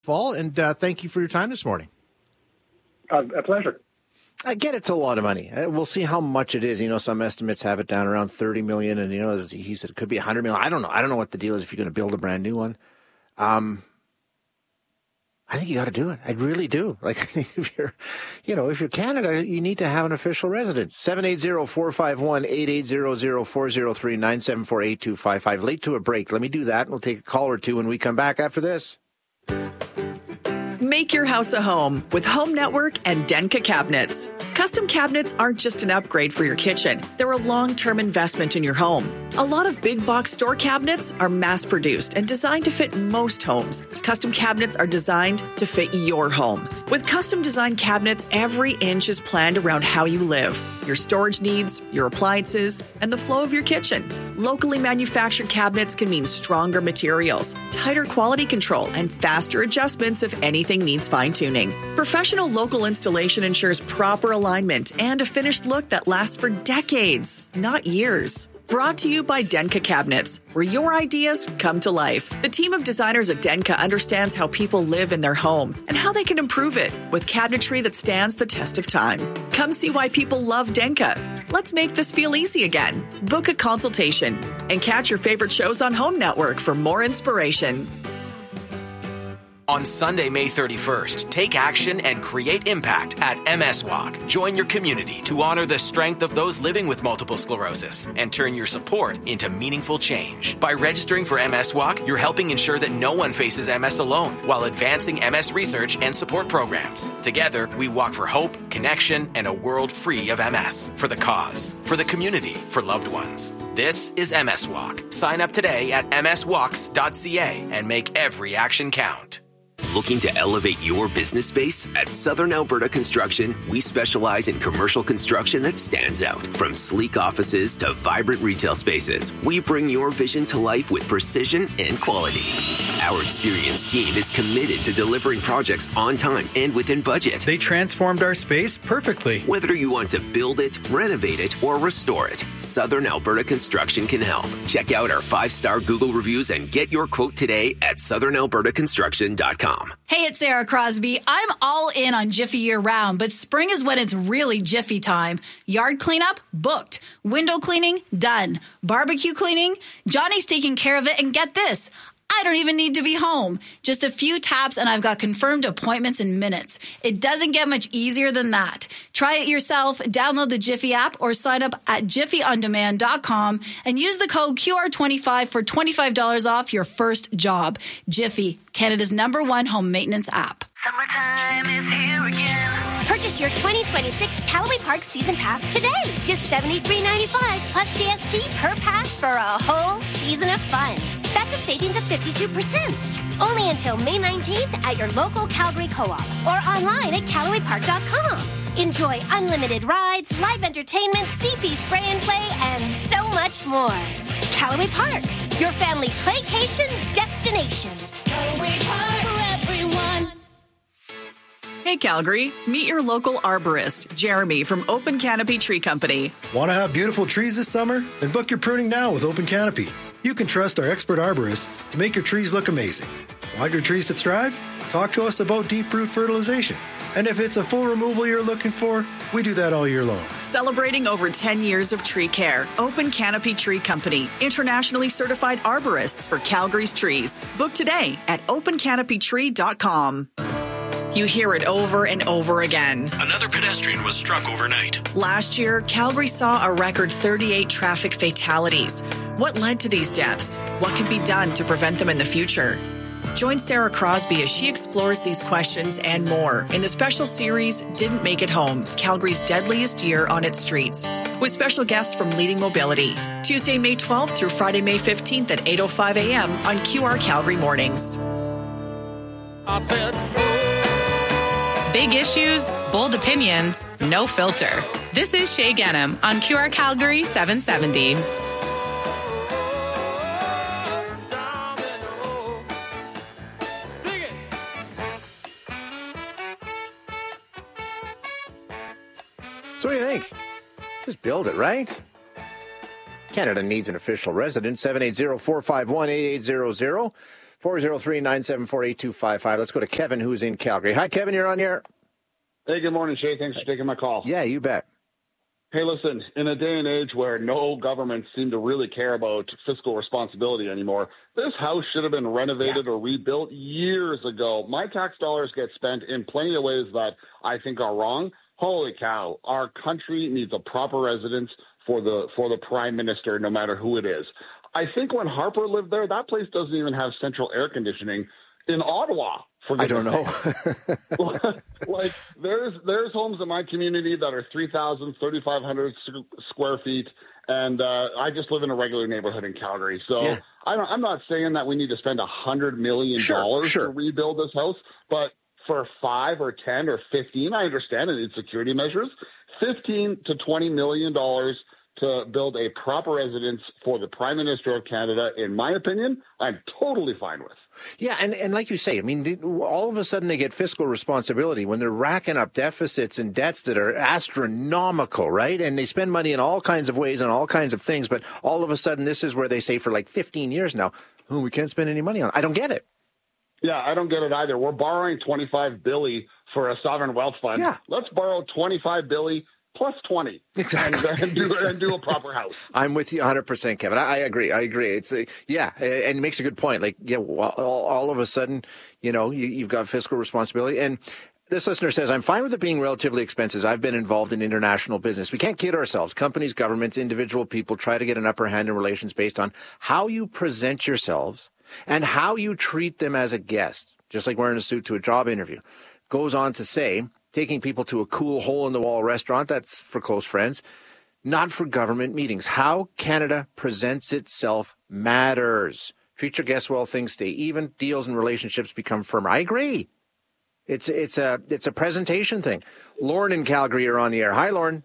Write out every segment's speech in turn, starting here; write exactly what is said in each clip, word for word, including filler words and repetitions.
Fall, and uh, thank you for your time this morning. Uh, a pleasure. I get it's a lot of money. Uh, We'll see how much it is. You know, some estimates have it down around thirty million dollars, and, you know, as he said, it could be one hundred million dollars. I don't know. I don't know what the deal is if you're going to build a brand new one. Um, I think you got to do it. I really do. Like, I think if you're, you know, if you're Canada, you need to have an official residence. seven eight zero, four five one, eight eight zero zero, four zero three, nine seven four, eight two five five. Late to a break. Let me do that. We'll take a call or two when we come back after this. Make your house a home with Home Network and Denka cabinets. Custom cabinets aren't just an upgrade for your kitchen. They're a long-term investment in your home. A lot of big box store cabinets are mass-produced and designed to fit most homes. Custom cabinets are designed to fit your home. With custom designed cabinets, every inch is planned around how you live, your storage needs, your appliances, and the flow of your kitchen. Locally manufactured cabinets can mean stronger materials, tighter quality control, and faster adjustments if anything needs fine-tuning. Professional local installation ensures proper alignment and a finished look that lasts for decades, not years. Brought to you by Denka Cabinets, where your ideas come to life. The team of designers at Denka understands how people live in their home and how they can improve it with cabinetry that stands the test of time. Come see why people love Denka. Let's make this feel easy again. Book a consultation and catch your favorite shows on Home Network for more inspiration. On Sunday, May thirty-first, take action and create impact at M S Walk. Join your community to honor the strength of those living with multiple sclerosis and turn your support into meaningful change. By registering for M S Walk, you're helping ensure that no one faces M S alone while advancing M S research and support programs. Together, we walk for hope, connection, and a world free of M S. For the cause, for the community, for loved ones. This is M S Walk. Sign up today at m s walks dot c a and make every action count. Looking to elevate your business space? At Southern Alberta Construction, we specialize in commercial construction that stands out. From sleek offices to vibrant retail spaces, we bring your vision to life with precision and quality. Our experienced team is committed to delivering projects on time and within budget. They transformed our space perfectly. Whether you want to build it, renovate it, or restore it, Southern Alberta Construction can help. Check out our five-star Google reviews and get your quote today at southern alberta construction dot com. Hey, it's Sarah Crosby. I'm all in on Jiffy year-round, but spring is when it's really Jiffy time. Yard cleanup? Booked. Window cleaning? Done. Barbecue cleaning? Johnny's taking care of it, and get this. I don't even need to be home. Just a few taps and I've got confirmed appointments in minutes. It doesn't get much easier than that. Try it yourself, download the Jiffy app or sign up at jiffy on demand dot com and use the code Q R twenty-five for twenty-five dollars off your first job. Jiffy, Canada's number one home maintenance app. Summertime is here again. Purchase your twenty twenty-six Callaway Park Season Pass today. Just seventy-three ninety-five plus G S T per pass for a whole season of fun. That's a savings of fifty-two percent. Only until May nineteenth at your local Calgary Co-op or online at callaway park dot com. Enjoy unlimited rides, live entertainment, C P spray and play, and so much more. Callaway Park, your family playcation destination. Callaway Park for everyone. Hey Calgary, meet your local arborist, Jeremy from Open Canopy Tree Company. Want to have beautiful trees this summer? Then book your pruning now with Open Canopy. You can trust our expert arborists to make your trees look amazing. Want your trees to thrive? Talk to us about deep root fertilization. And if it's a full removal you're looking for, we do that all year long. Celebrating over ten years of tree care, Open Canopy Tree Company, internationally certified arborists for Calgary's trees. Book today at open canopy tree dot com. You hear it over and over again. Another pedestrian was struck overnight. Last year, Calgary saw a record thirty-eight traffic fatalities. What led to these deaths? What can be done to prevent them in the future? Join Sarah Crosby as she explores these questions and more in the special series Didn't Make It Home, Calgary's Deadliest Year on Its Streets, with special guests from Leading Mobility. Tuesday, May twelfth through Friday, May fifteenth at eight oh five a.m. on Q R Calgary Mornings. I said, big issues, bold opinions, no filter. This is Shay Ghanem on Q R Calgary seven seventy. So what do you think? Just build it, right? Canada needs an official resident. seven eight zero, four five one, eight eight zero zero. four oh three, nine seven four, eight two five five. Let's go to Kevin, who's in Calgary. Hi, Kevin. You're on the air. Hey, good morning, Shay. Thanks for taking my call. Yeah, you bet. Hey, listen, in a day and age where no governments seem to really care about fiscal responsibility anymore, this house should have been renovated yeah. or rebuilt years ago. My tax dollars get spent in plenty of ways that I think are wrong. Holy cow, our country needs a proper residence for the for the prime minister, no matter who it is. I think when Harper lived there, that place doesn't even have central air conditioning. In Ottawa, for I don't know. Like, there's there's homes in my community that are three thousand, thirty-five hundred square feet, and uh, I just live in a regular neighborhood in Calgary. So yeah. I don't, I'm not saying that we need to spend one hundred million dollars sure, sure. to rebuild this house, but for five or ten or fifteen, I understand it needs security measures, fifteen to twenty million dollars to build a proper residence for the Prime Minister of Canada, in my opinion, I'm totally fine with. Yeah, and, and like you say, I mean, they, all of a sudden they get fiscal responsibility when they're racking up deficits and debts that are astronomical, right? And they spend money in all kinds of ways and all kinds of things, but all of a sudden this is where they say for like fifteen years now, oh, we can't spend any money on it. I don't get it. Yeah, I don't get it either. We're borrowing twenty-five billion dollars for a sovereign wealth fund. Yeah. Let's borrow twenty-five billion dollars plus twenty exactly. and, and, do, exactly. and do a proper house. I'm with you one hundred percent, Kevin. I, I agree. I agree. It's a, yeah, and it makes a good point. Like, yeah, all, all of a sudden, you know, you, you've got fiscal responsibility. And this listener says, I'm fine with it being relatively expensive. I've been involved in international business. We can't kid ourselves. Companies, governments, individual people try to get an upper hand in relations based on how you present yourselves and how you treat them as a guest, just like wearing a suit to a job interview. Goes on to say, taking people to a cool hole-in-the-wall restaurant, that's for close friends, not for government meetings. How Canada presents itself matters. Treat your guests well, things stay even, deals and relationships become firmer. I agree. It's it's a it's a presentation thing. Lauren in Calgary are on the air. Hi, Lauren.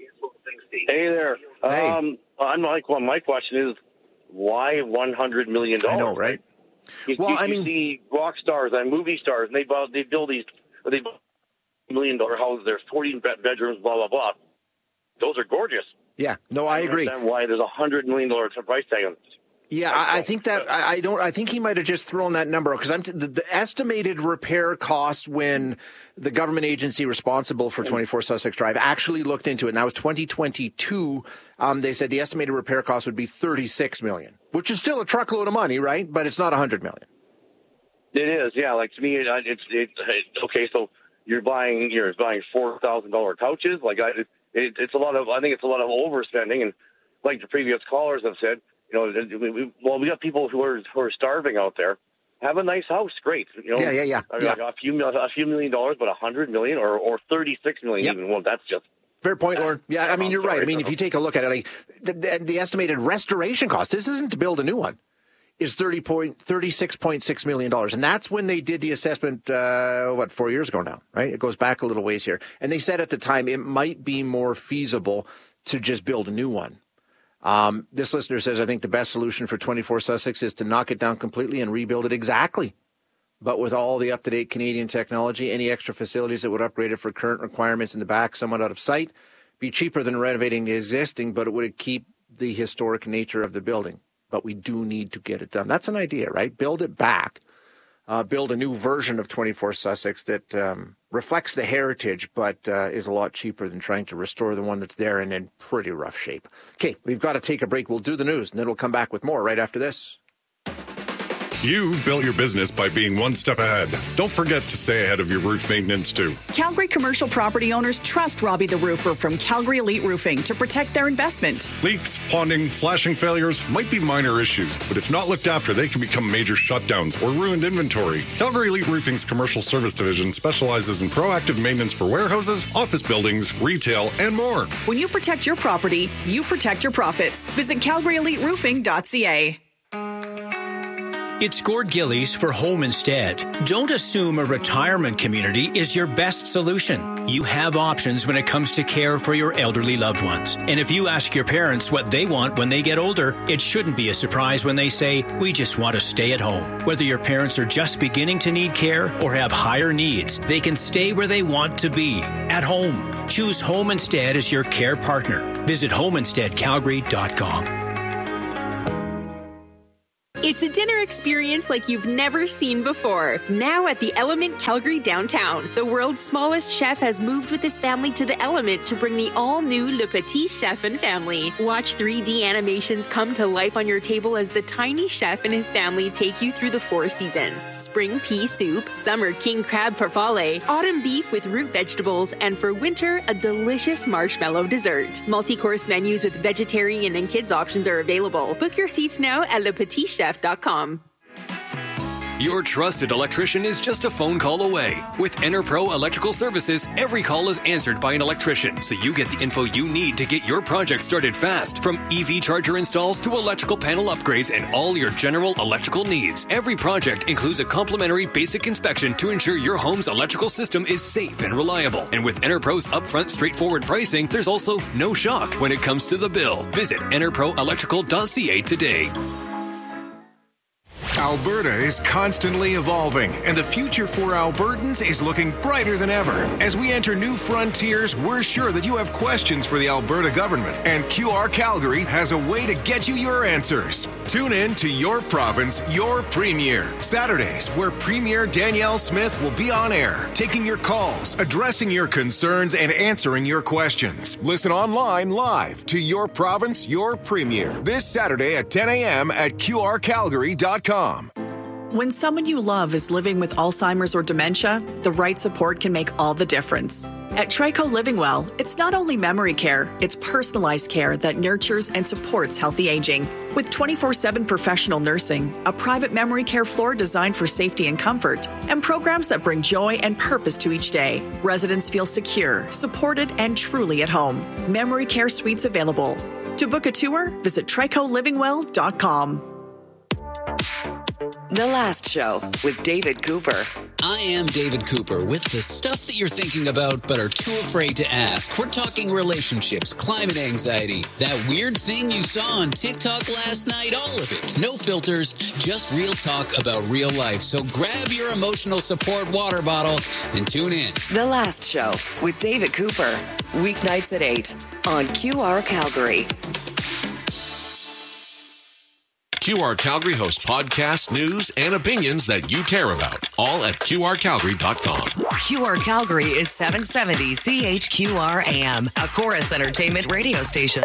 Hey there. Hey. Um, I'm like, well, my question is, why one hundred million dollars? I know, right? You, well, you, I you mean, see rock stars and movie stars, and they build, they build these they build million dollar houses. There's fourteen bedrooms, blah blah blah. Those are gorgeous. Yeah, no, I, I agree. Understand why there's a hundred million dollar price tag on. Yeah, I, I think that I, I don't. I think he might have just thrown that number because I'm t- the, the estimated repair cost when the government agency responsible for twenty-four Sussex Drive actually looked into it, and that was twenty twenty-two. Um, they said the estimated repair cost would be thirty-six million, which is still a truckload of money, right? But it's not a hundred million. It is, yeah. Like to me, it, it's it, it, okay. So you're buying you're buying four thousand dollar couches. Like I, it, it's a lot of. I think it's a lot of overspending, and like the previous callers have said. You know, we, we, well, we got people who are who are starving out there. Have a nice house, great. You know, yeah, yeah, yeah. I yeah. got a few a few million dollars, but a hundred million or or thirty six million yep. even. Well, that's just fair point, Lauren. Yeah, I mean, I'm you're sorry, right. I mean, if you take a look at it, like the, the, the estimated restoration cost, this isn't to build a new one, is thirty point thirty six point six million dollars, and that's when they did the assessment. Uh, what four years ago now, right? It goes back a little ways here, and they said at the time it might be more feasible to just build a new one. Um, this listener says, I think the best solution for twenty-four Sussex is to knock it down completely and rebuild it exactly. But with all the up-to-date Canadian technology, any extra facilities that would upgrade it for current requirements in the back, somewhat out of sight, be cheaper than renovating the existing, but it would keep the historic nature of the building. But we do need to get it done. That's an idea, right? Build it back. Uh, build a new version of twenty-four Sussex that um, reflects the heritage, but uh, is a lot cheaper than trying to restore the one that's there and in pretty rough shape. Okay, we've got to take a break. We'll do the news, and then we'll come back with more right after this. You built your business by being one step ahead. Don't forget to stay ahead of your roof maintenance, too. Calgary commercial property owners trust Robbie the Roofer from Calgary Elite Roofing to protect their investment. Leaks, ponding, flashing failures might be minor issues, but if not looked after, they can become major shutdowns or ruined inventory. Calgary Elite Roofing's commercial service division specializes in proactive maintenance for warehouses, office buildings, retail, and more. When you protect your property, you protect your profits. Visit calgary elite roofing dot c a. It's Gord Gillies for Home Instead. Don't assume a retirement community is your best solution. You have options when it comes to care for your elderly loved ones. And if you ask your parents what they want when they get older, it shouldn't be a surprise when they say, we just want to stay at home. Whether your parents are just beginning to need care or have higher needs, they can stay where they want to be, at home. Choose Home Instead as your care partner. Visit home instead calgary dot com. It's a dinner experience like you've never seen before. Now at the Element Calgary downtown, the world's smallest chef has moved with his family to the Element to bring the all-new Le Petit Chef and family. Watch three D animations come to life on your table as the tiny chef and his family take you through the four seasons. Spring pea soup, summer king crab farfalle, autumn beef with root vegetables, and for winter, a delicious marshmallow dessert. Multi-course menus with vegetarian and kids options are available. Book your seats now at le petit chef dot com. Your trusted electrician is just a phone call away. With EnerPro Electrical Services, every call is answered by an electrician, so you get the info you need to get your project started fast. From E V charger installs to electrical panel upgrades and all your general electrical needs. Every project includes a complimentary basic inspection to ensure your home's electrical system is safe and reliable. And with EnerPro's upfront straightforward pricing, there's also no shock when it comes to the bill. Visit enerpro electrical dot c a today. Alberta is constantly evolving, and the future for Albertans is looking brighter than ever. As we enter new frontiers, we're sure that you have questions for the Alberta government, and Q R Calgary has a way to get you your answers. Tune in to Your Province, Your Premier, Saturdays, where Premier Danielle Smith will be on air, taking your calls, addressing your concerns, and answering your questions. Listen online live to Your Province, Your Premier, this Saturday at ten a.m. at q r calgary dot com. When someone you love is living with Alzheimer's or dementia, the right support can make all the difference. At Trico Living Well, it's not only memory care, it's personalized care that nurtures and supports healthy aging. With twenty-four seven professional nursing, a private memory care floor designed for safety and comfort, and programs that bring joy and purpose to each day, residents feel secure, supported, and truly at home. Memory care suites available. To book a tour, visit trico living well dot com. The Last Show with David Cooper. I am David Cooper with the stuff that you're thinking about but are too afraid to ask. We're talking relationships, climate anxiety, that weird thing you saw on TikTok last night, all of it. No filters, just real talk about real life. So grab your emotional support water bottle and tune in. The Last Show with David Cooper. Weeknights at eight on Q R Calgary. Q R Calgary hosts podcasts, news, and opinions that you care about. All at q r calgary dot com. Q R Calgary is seven seventy C H Q R A M, a Chorus Entertainment radio station.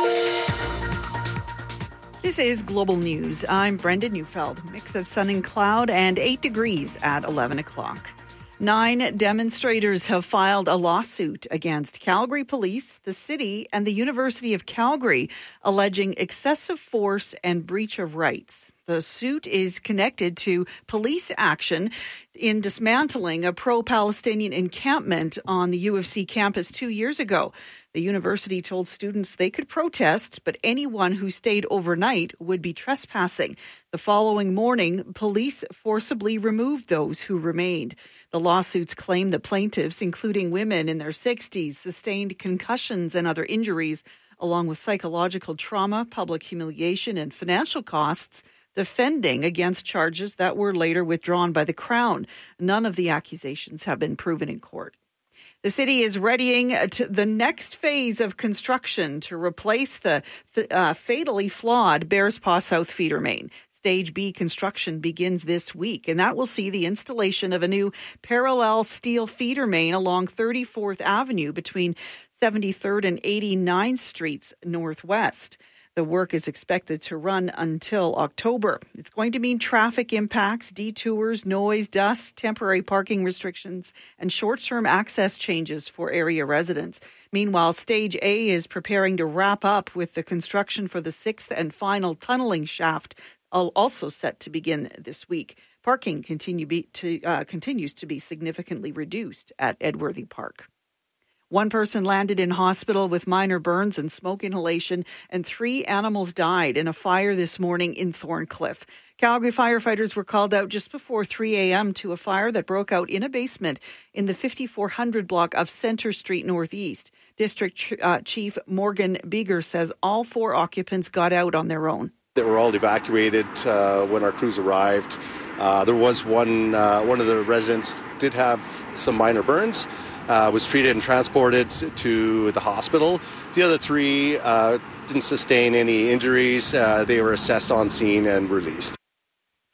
This is Global News. I'm Brenda Neufeld. Mix of sun and cloud and eight degrees at eleven o'clock. Nine demonstrators have filed a lawsuit against Calgary Police, the city, and the University of Calgary, alleging excessive force and breach of rights. The suit is connected to police action in dismantling a pro-Palestinian encampment on the U of C campus two years ago. The university told students they could protest, but anyone who stayed overnight would be trespassing. The following morning, police forcibly removed those who remained. The lawsuits claim the plaintiffs, including women in their sixties, sustained concussions and other injuries, along with psychological trauma, public humiliation, and financial costs, defending against charges that were later withdrawn by the Crown. None of the accusations have been proven in court. The city is readying to the next phase of construction to replace the uh, fatally flawed Bearspaw South feeder main. Stage B construction begins this week, and that will see the installation of a new parallel steel feeder main along thirty-fourth Avenue between seventy-third and eighty-ninth Streets Northwest. The work is expected to run until October. It's going to mean traffic impacts, detours, noise, dust, temporary parking restrictions, and short-term access changes for area residents. Meanwhile, Stage A is preparing to wrap up with the construction for the sixth and final tunneling shaft, also set to begin this week. Parking continue be, to, uh, continues to be significantly reduced at Edworthy Park. One person landed in hospital with minor burns and smoke inhalation, and three animals died in a fire this morning in Thorncliffe. Calgary firefighters were called out just before three a.m. to a fire that broke out in a basement in the fifty-four hundred block of Centre Street Northeast. District uh, Chief Morgan Beeger says all four occupants got out on their own. They were all evacuated uh, when our crews arrived. Uh, there was one, uh, one of the residents did have some minor burns. Uh, was treated and transported to the hospital. The other three uh, didn't sustain any injuries. Uh, they were assessed on scene and released.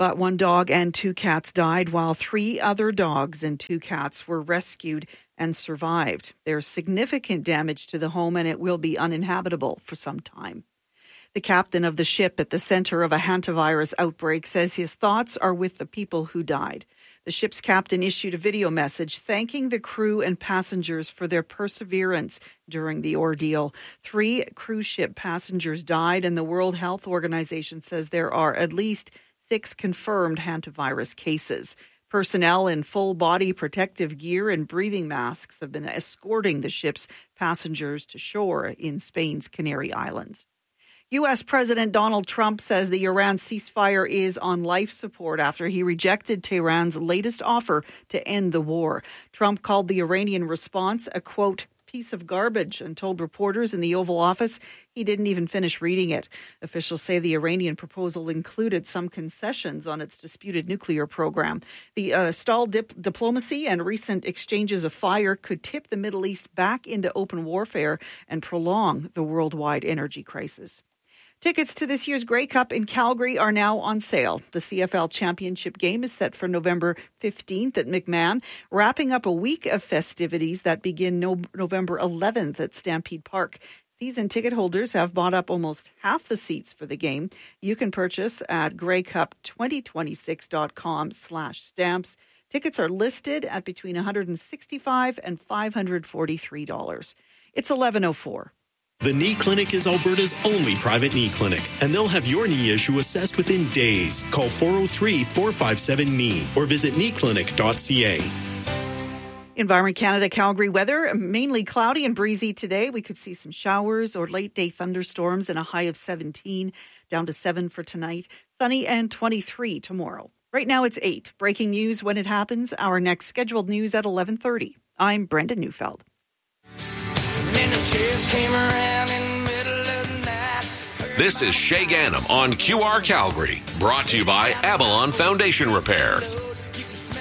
But one dog and two cats died, while three other dogs and two cats were rescued and survived. There's significant damage to the home, and it will be uninhabitable for some time. The captain of the ship at the center of a hantavirus outbreak says his thoughts are with the people who died. The ship's captain issued a video message thanking the crew and passengers for their perseverance during the ordeal. Three cruise ship passengers died, and the World Health Organization says there are at least six confirmed hantavirus cases. Personnel in full body protective gear and breathing masks have been escorting the ship's passengers to shore in Spain's Canary Islands. U S. President Donald Trump says the Iran ceasefire is on life support after he rejected Tehran's latest offer to end the war. Trump called the Iranian response a, quote, piece of garbage and told reporters in the Oval Office he didn't even finish reading it. Officials say the Iranian proposal included some concessions on its disputed nuclear program. The uh, stalled dip- diplomacy and recent exchanges of fire could tip the Middle East back into open warfare and prolong the worldwide energy crisis. Tickets to this year's Grey Cup in Calgary are now on sale. The C F L Championship game is set for November fifteenth at McMahon, wrapping up a week of festivities that begin no- November eleventh at Stampede Park. Season ticket holders have bought up almost half the seats for the game. You can purchase at grey cup twenty twenty-six dot com slash stamps. Tickets are listed at between one hundred sixty-five dollars and five hundred forty-three dollars. It's eleven oh four. The Knee Clinic is Alberta's only private knee clinic, and they'll have your knee issue assessed within days. Call four oh three, four five seven, K N E E or visit knee clinic dot c a. Environment Canada Calgary weather, mainly cloudy and breezy today. We could see some showers or late day thunderstorms and a high of seventeen, down to seven for tonight. Sunny and twenty-three tomorrow. Right now it's eight. Breaking news when it happens. Our next scheduled news at eleven thirty. I'm Brenda Neufeld. This is Shay Ganem on Q R Calgary, brought to you by Avalon Foundation Repairs.